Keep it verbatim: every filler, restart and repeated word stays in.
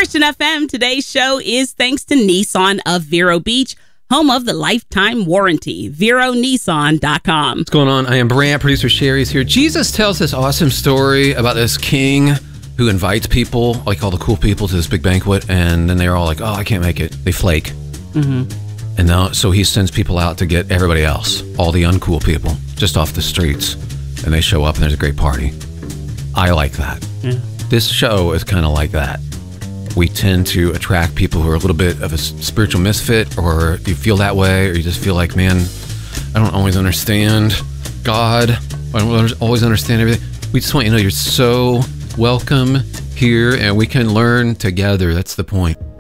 Christian F M. Today's show is thanks to Nissan of Vero Beach, home of the lifetime warranty. Vero Nissan dot com. What's going on? I am Brant. Producer Sherry's here. Jesus tells this awesome story about this king who invites people, like all the cool people, to this big banquet, and then they're all like, oh, I can't make it. They flake. Mm-hmm. And now, so he sends people out to get everybody else, all the uncool people, just off the streets. And they show up and there's a great party. I like that. Yeah. This show is kind of like that. We tend to attract people who are a little bit of a spiritual misfit, or you feel that way, or you just feel like, man, I don't always understand God. I don't always understand everything. We just want you to know you're so welcome here, and we can learn together. That's the point.